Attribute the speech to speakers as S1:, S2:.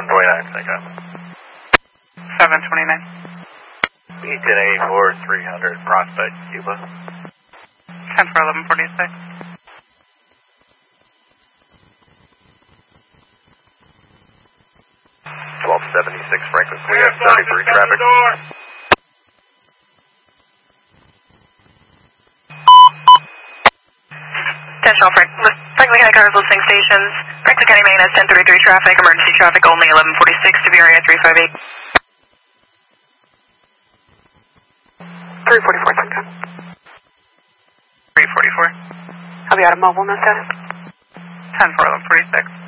S1: 729, thank you.
S2: 729.
S1: E1084 300 Prospect, Cuba.
S2: 10 for 1146.
S1: 1276 Franklin, we have 33 traffic.
S2: Attention all Franklin County cars listening stations. Franklin County Main has 1033 traffic, emergency traffic only 1146 to be area 358.
S3: 344, thank you.
S2: 344.
S3: Have you had a mobile, no status?
S2: 10 for 1146.